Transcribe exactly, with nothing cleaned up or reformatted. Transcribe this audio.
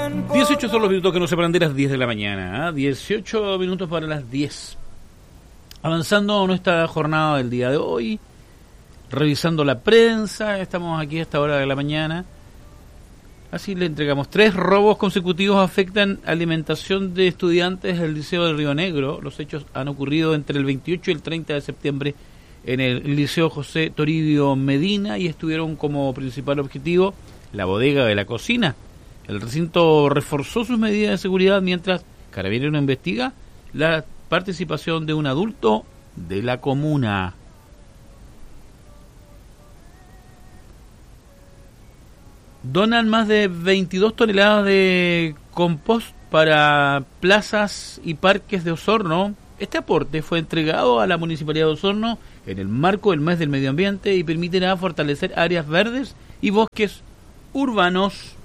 dieciocho son los minutos que nos separan de las diez de la mañana, ¿eh? dieciocho minutos para las diez. Avanzando nuestra jornada del día de hoy, revisando la prensa, estamos aquí a esta hora de la mañana. Así le entregamos. Tres robos consecutivos afectan alimentación de estudiantes del Liceo de Río Negro. Los hechos han ocurrido entre el veintiocho y el treinta de septiembre en el Liceo José Toribio Medina y estuvieron como principal objetivo la bodega de la cocina. El recinto reforzó sus medidas de seguridad mientras Carabineros investiga la participación de un adulto de la comuna. Donan más de veintidós toneladas de compost para plazas y parques de Osorno. Este aporte fue entregado a la Municipalidad de Osorno en el marco del mes del medio ambiente y permitirá fortalecer áreas verdes y bosques urbanos.